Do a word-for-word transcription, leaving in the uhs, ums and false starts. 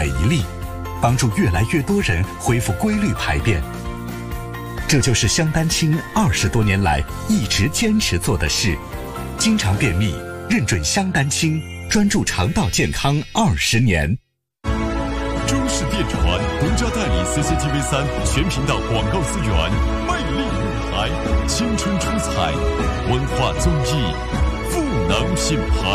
每一粒，帮助越来越多人恢复规律排便。这就是香丹清二十多年来一直坚持做的事。经常便秘，认准香丹清，专注肠道健康二十年。 中视电传独家代理 C C T V 三全频道广告资源，魅力舞台，青春出彩，文化综艺，赋能品牌。